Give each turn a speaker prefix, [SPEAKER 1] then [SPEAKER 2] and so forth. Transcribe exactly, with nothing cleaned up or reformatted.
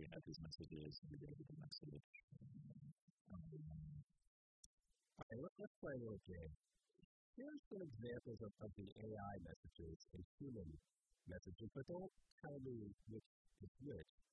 [SPEAKER 1] we have these messages and we deliver the message. Um,
[SPEAKER 2] all right, let, let's play a little game. Here's some examples of, of the A I messages and human messages, but don't tell me which is which.